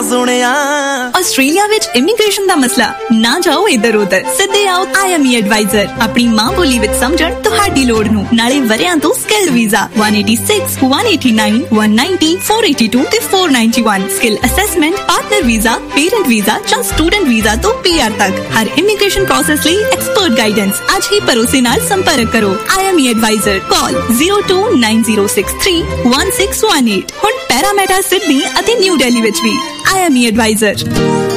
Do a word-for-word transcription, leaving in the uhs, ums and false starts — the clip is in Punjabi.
ਸੁਣਿਆ। ਆਸਟ੍ਰੇਲੀਆ ਵਿੱਚ ਇਮੀਗ੍ਰੇਸ਼ਨ ਦਾ ਮਸਲਾ ਨਾ ਜਾਓ ਇੱਧਰ ਉੱਧਰ, ਸਿੱਧੇ ਆਓ ਆਈ ਐਮ ਈ ਐਡਵਾਈਜ਼ਰ। ਆਪਣੀ ਮਾਂ ਬੋਲੀ ਵਿੱਚ ਸਮਝਣ ਤੁਹਾਡੀ ਲੋੜ ਨੂੰ, ਨਾਲੇ ਵਰਿਆਂ ਤੋਂ ਸਕਿੱਲ ਵੀਜ਼ਾ ਇੱਕ ਸੌ ਛਿਆਸੀ, ਇੱਕ ਸੌ ਨੜਿਨਵੇਂ, ਇੱਕ ਸੌ ਨੱਬੇ, ਚਾਰ ਸੌ ਬਆਸੀ ਤੇ ਚਾਰ ਸੌ ਇਕਾਨਵੇਂ। Skill assessment, partner visa, parent visa ਜਾਂ ਸਟੂਡੈਂਟ ਵੀਜ਼ਾ ਤੋਂ ਪੀ ਆਰ ਤੱਕ ਹਰ ਇਮੀਗ੍ਰੇਸ਼ਨ ਪ੍ਰੋਸੈਸ ਲਈ ਐਕਸਪਰਟ ਗਾਈਡੈਂਸ। ਅੱਜ ਹੀ ਭਰੋਸੇ ਨਾਲ ਸੰਪਰਕ ਕਰੋ। I M E advisor, call zero two nine zero six three one six one eight. ਹੁਣ ਪੈਰਾਮੀਟਰ ਸਿਡਨੀ ਅਤੇ ਨਿਊ ਦਿੱਲੀ ਵਿੱਚ ਵੀ ਆਈ ਐਮ ਈ ਐਡਵਾਈਜ਼ਰ।